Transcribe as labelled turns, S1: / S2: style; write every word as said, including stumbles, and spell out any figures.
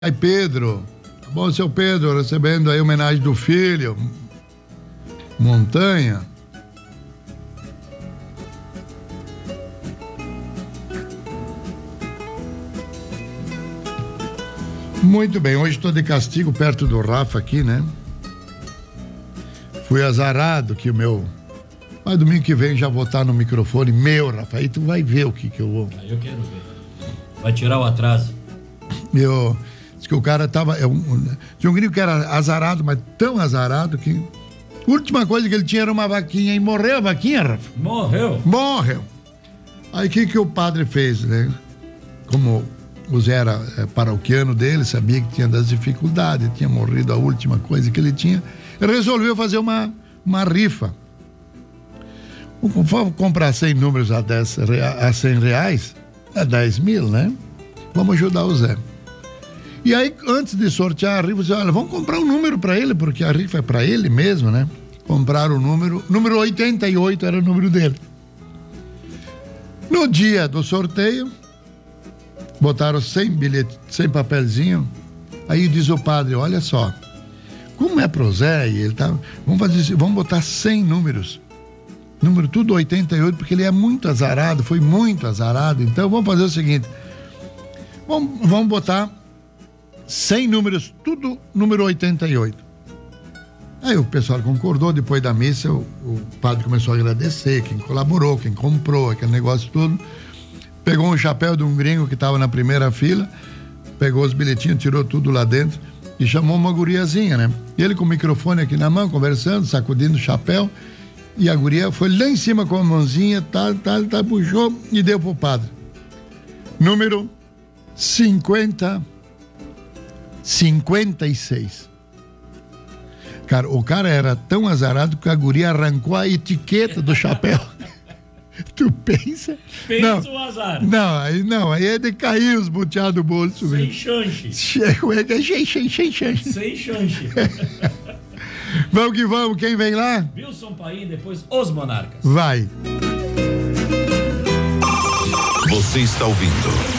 S1: Aí, Pedro, tá bom, seu Pedro, recebendo aí homenagem do filho, Montanha. Muito bem, hoje estou de castigo perto do Rafa aqui, né? Fui azarado que o meu... Mas domingo que vem já vou estar no microfone meu, Rafa, aí tu vai ver o que que eu vou...
S2: Aí eu quero ver. Vai tirar o atraso.
S1: Eu... Diz que o cara tava... É um, tinha um gringo que era azarado, mas tão azarado que... A última coisa que ele tinha era uma vaquinha. E morreu a vaquinha, Rafa?
S2: Morreu?
S1: Morreu. Aí o que que o padre fez, né? Como o Zé era é, paroquiano dele, sabia que tinha das dificuldades, tinha morrido a última coisa que ele tinha, resolveu fazer uma, uma rifa. Vamos comprar cem números a, dez, a cem reais, a dez mil, né? Vamos ajudar o Zé. E aí, antes de sortear a rifa, disse, olha, vamos comprar um número para ele, porque a rifa é para ele mesmo, né? Compraram o número, número oitenta e oito era o número dele. No dia do sorteio, botaram cem bilhetes, cem papelzinho, aí diz o padre, olha só, como é pro Zé, e ele tá, vamos fazer, vamos botar cem números, número tudo oitenta e oito, porque ele é muito azarado, foi muito azarado, então vamos fazer o seguinte, vamos, vamos botar cem números, tudo número oitenta e oito. Aí o pessoal concordou, depois da missa o, o padre começou a agradecer, quem colaborou, quem comprou, aquele negócio todo. Pegou um chapéu de um gringo que estava na primeira fila, pegou os bilhetinhos, tirou tudo lá dentro e chamou uma guriazinha, né? E ele com o microfone aqui na mão, conversando, sacudindo o chapéu, e a guria foi lá em cima com a mãozinha, tal, tal, tal, puxou e deu pro padre. Número cinquenta... cinquenta e seis. Cara, o cara era tão azarado que a guria arrancou a etiqueta do chapéu. Tu pensa?
S2: Pensa
S1: não,
S2: o azar.
S1: Não, aí não, aí é de cair os boteados do bolso.
S2: Sem chanche.
S1: Sem chanche.
S2: Sem chanche.
S1: Vamos que vamos, quem vem lá?
S2: Wilson Paim, depois os Monarcas.
S1: Vai.
S3: Você está ouvindo